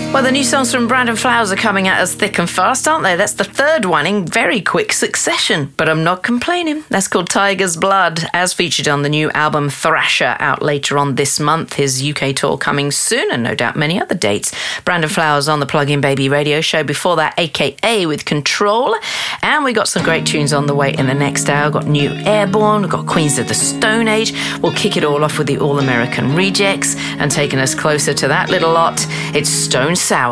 Well, the new songs from Brandon Flowers are coming at us thick and fast, aren't they? That's the third one in very quick succession. But I'm not complaining. That's called Tiger's Blood, as featured on the new album Thrasher, out later on this month. His UK tour coming soon, and no doubt many other dates. Brandon Flowers on the Plug-in Baby radio show. Before that, AKA with Control. And we got some great tunes on the way in the next hour. Got New Airborne, we've got Queens of the Stone Age. We'll kick it all off with the All-American Rejects. And taking us closer to that little lot, it's Stone Sour.